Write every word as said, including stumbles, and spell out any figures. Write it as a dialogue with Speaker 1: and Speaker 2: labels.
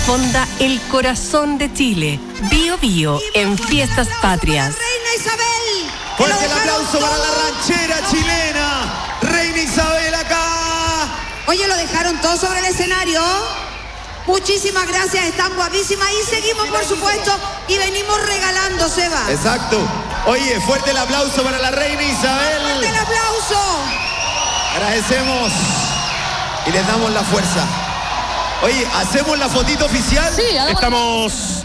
Speaker 1: Fonda el corazón de Chile. Bio Bio en Fiestas Patrias.
Speaker 2: Reina Isabel.
Speaker 3: Fuerte el aplauso para la ranchera chilena. Reina Isabel acá.
Speaker 2: Oye, lo dejaron todo sobre el escenario. Muchísimas gracias, están guapísimas. Y seguimos, por supuesto, y venimos regalando, Seba.
Speaker 3: Exacto. Oye, fuerte el aplauso para la Reina Isabel.
Speaker 2: ¡Fuerte el aplauso!
Speaker 3: Agradecemos y les damos la fuerza. Oye, ¿hacemos la fotito oficial?
Speaker 4: Sí,
Speaker 5: Estamos